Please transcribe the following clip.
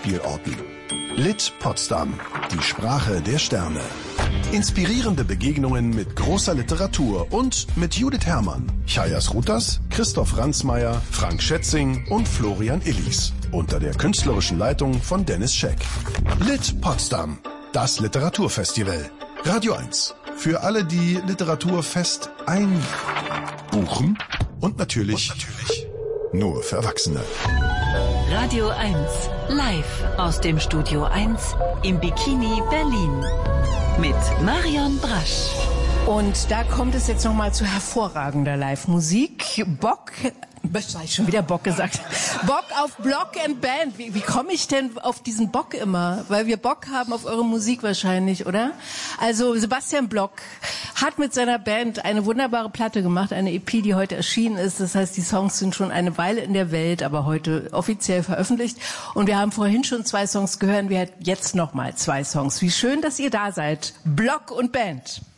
Schauspielorten. Lit Potsdam, die Sprache der Sterne. Inspirierende Begegnungen mit großer Literatur und mit Judith Herrmann, Chayas Rutas, Christoph Ransmayr, Frank Schätzing und Florian Illies. Unter der künstlerischen Leitung von Dennis Scheck. Lit Potsdam, das Literaturfestival. Radio 1. Für alle, die Literaturfest einbuchen. Und natürlich nur für Erwachsene. Radio 1, live aus dem Studio 1 im Bikini Berlin mit Marion Brasch. Und da kommt es jetzt nochmal zu hervorragender Live-Musik. Bock, was habe ich schon wieder Bock gesagt? Bock auf Block and Band. Wie komme ich denn auf diesen Bock immer? Weil wir Bock haben auf eure Musik wahrscheinlich, oder? Also Sebastian Block hat mit seiner Band eine wunderbare Platte gemacht, eine EP, die heute erschienen ist. Das heißt, die Songs sind schon eine Weile in der Welt, aber heute offiziell veröffentlicht. Und wir haben vorhin schon 2 Songs gehört, wir hätten jetzt nochmal 2 Songs. Wie schön, dass ihr da seid. Block und Band.